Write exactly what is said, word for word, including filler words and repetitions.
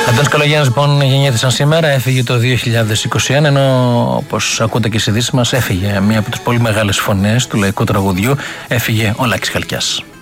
Αντώνης Καλογιάννης λοιπόν γεννήθησαν σήμερα, έφυγε το δύο χιλιάδες είκοσι ένα, ενώ όπως ακούτε και στις ειδήσεις μας έφυγε μία από τις πολύ μεγάλες φωνές του λαϊκού τραγουδιού, έφυγε ο Λάκης Χαλκιάς.